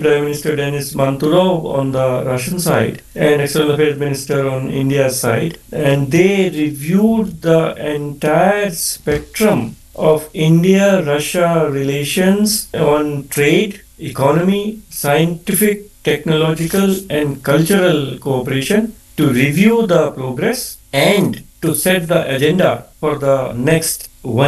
Prime Minister Denis Manturov on the Russian side and External Affairs Minister on India's side, and they reviewed the entire spectrum of India-Russia relations on trade, economy, scientific, technological and cultural cooperation to review the progress and to set the agenda for the next